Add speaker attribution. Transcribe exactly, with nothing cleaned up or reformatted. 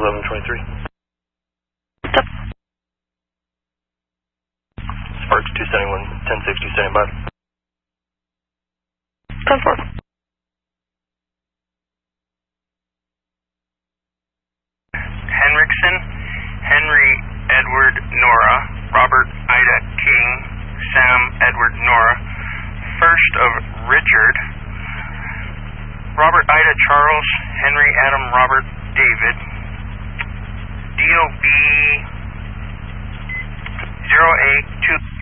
Speaker 1: eleven twenty-three.
Speaker 2: What's up?
Speaker 1: Sparks two seventy-one, ten sixty, standing by.
Speaker 2: ten four.
Speaker 3: Henriksen, Henry Edward Nora, Robert Ida King, Sam Edward Nora, first of Richard, Robert Ida Charles, Henry Adam Robert David, D O B zero eight two